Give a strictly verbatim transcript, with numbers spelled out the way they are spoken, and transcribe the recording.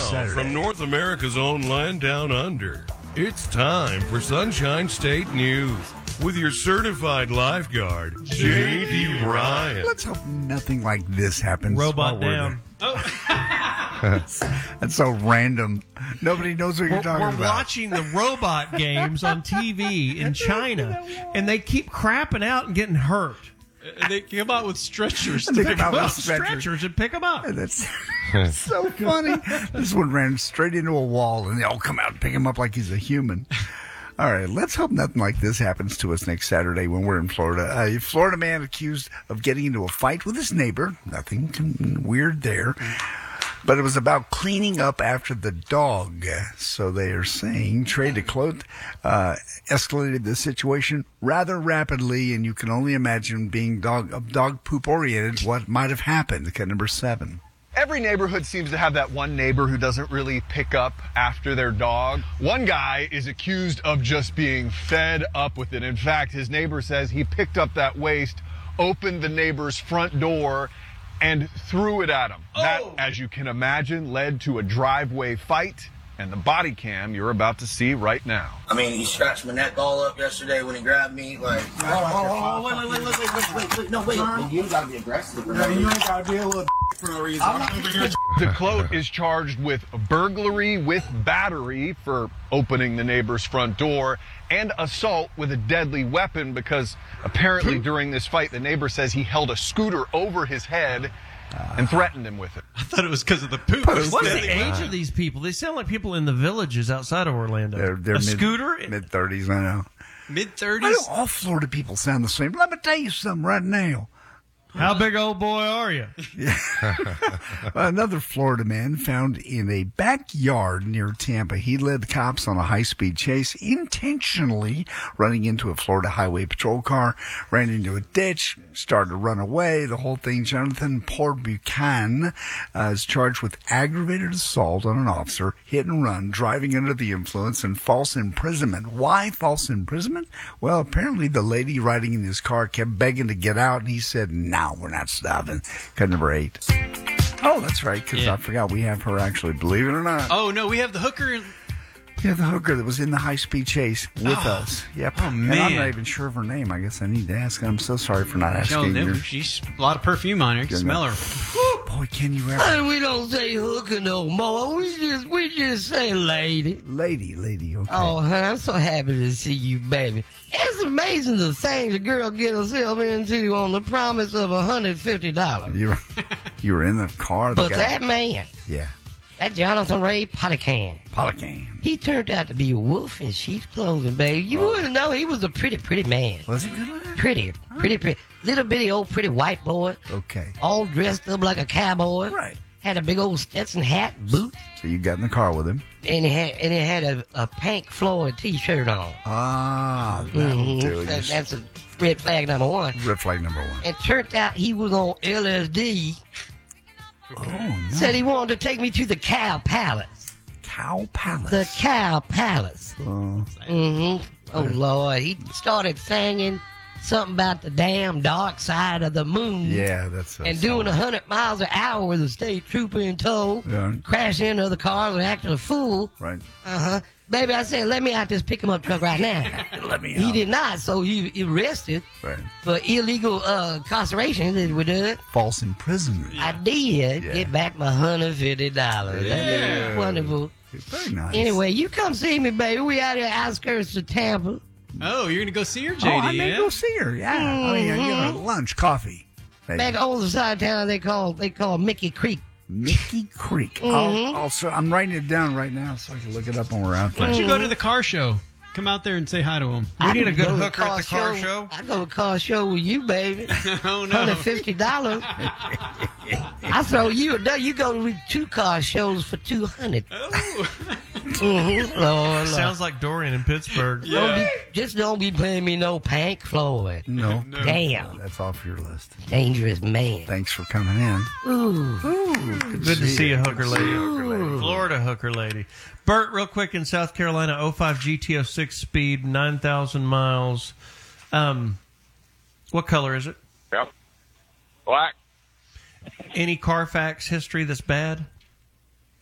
Saturday. From North America's own land down under, it's time for Sunshine State News with your certified lifeguard, J D. Ryan. Let's hope nothing like this happens. Robot while we're down. that's, that's so random. Nobody knows what you're We're, talking we're about. watching the robot games on T V in China, and they keep crapping out and getting hurt. And they come out with stretchers. They to come pick out them with up. stretchers. Stretchers and pick them up. That's so funny. This one ran straight into a wall, and they all come out and pick him up like he's a human. All right, let's hope nothing like this happens to us next Saturday when we're in Florida. A Florida man accused of getting into a fight with his neighbor. Nothing weird there. But it was about cleaning up after the dog. So they are saying Trey DeClote uh, escalated the situation rather rapidly, and you can only imagine being dog dog poop oriented what might have happened. Cut number seven. Every neighborhood seems to have that one neighbor who doesn't really pick up after their dog. One guy is accused of just being fed up with it. In fact, his neighbor says he picked up that waste, opened the neighbor's front door, and threw it at him. Oh. That, as you can imagine, led to a driveway fight and the body cam you're about to see right now. I mean, he scratched my neck all up yesterday when he grabbed me. Like, oh, oh, oh, wait, wait, wait, wait, wait, wait, wait, no, wait. Well, you gotta be aggressive. No, you ain't gotta be a little for no reason. DeClote is charged with burglary with battery for opening the neighbor's front door and assault with a deadly weapon because apparently during this fight, the neighbor says he held a scooter over his head and threatened him with it. I thought it was because of the poop. What's the age of these people? They sound like people in the villages outside of Orlando. They're, they're a mid, scooter? Mid-thirties, I know. Mid-thirties? I know all Florida people sound the same. Let me tell you something right now. How big old boy are you? Another Florida man found in a backyard near Tampa. He led the cops on a high-speed chase, intentionally running into a Florida Highway Patrol car, ran into a ditch, started to run away. The whole thing. Jonathan Paul Buchanan uh, is charged with aggravated assault on an officer, hit and run, driving under the influence, and false imprisonment. Why false imprisonment? Well, apparently the lady riding in his car kept begging to get out, and he said, no. We're not stopping. Cut number eight. Oh, that's right, because Yeah. I forgot we have her actually, believe it or not. Oh, no, we have the hooker. We have the hooker that was in the high-speed chase with Oh. us. Yep. Oh, And I'm man. not even sure of her name. I guess I need to ask. I'm so sorry for not No, asking them, you. she's a lot of perfume on her. You can Good smell enough. her. Boy, can you ever... We don't say hooker no more. We just we just say lady. Lady, lady, okay. Oh, honey, I'm so happy to see you, baby. It's amazing the things a girl get herself into on the promise of one hundred fifty dollars. You were, you were in the car. The But guy, that man, Yeah. that Jonathan Ray Polycan, Polycan. he turned out to be a wolf in sheep's clothing, baby. You wouldn't know he was a pretty, pretty man. Was he good looking? Pretty, pretty, pretty. Little bitty old pretty white boy, Okay. all dressed up like a cowboy. Right. Had a big old Stetson hat, boots, So you got in the car with him. and he had and he had a, a pink Floyd T-shirt on. Ah, that'll Mhm. do. That- Just that's a red flag number one. red flag number one. It turned out he was on L S D. Oh, no. Said he wanted to take me to the Cow Palace. Cow Palace. The Cow Palace. Oh. hmm Oh, Lord. He started singing something about the damn dark side of the moon. Yeah, that's a And doing one hundred miles an hour with a state trooper in tow. Yeah. Crashing into the car and acting a fool. Right. Uh-huh. Baby, I said, let me out this pick him up truck right now. Let me He out. did not, so he he arrested Right. for illegal uh, incarceration. Did we do it? False imprisonment. I did Yeah. get back my one hundred fifty dollars. That's wonderful. Very nice. Anyway, you come see me, baby. We out here outskirts of Tampa. Oh, you're going to go see her, J D, Oh, I may yeah? go see her. Yeah. Oh, yeah. You know, lunch, coffee. Maybe. Back on the side of town, they call they call Mickey Creek. Mickey Creek. I'll, I'll, so I'm writing it down right now so I can look it up when we're out Why there. don't you go to the car show? Come out there and say hi to him. We I need a can good go to hooker at the car show. I go to car show with you, baby. Oh, no. one hundred fifty dollars. I throw you a day. You go to two car shows for two hundred. Oh. Mm-hmm. Lord, Lord. Sounds like Dorian in Pittsburgh. Don't be, just don't be playing me no Pink Floyd. No. Damn. That's off your list. Dangerous man. Thanks for coming in. Ooh. Good to see you, hooker lady. Florida hooker lady. Bert, real quick, in South Carolina, oh five G T oh six speed, nine thousand miles. Um, what color is it? Yep. Black. Any Carfax history that's bad?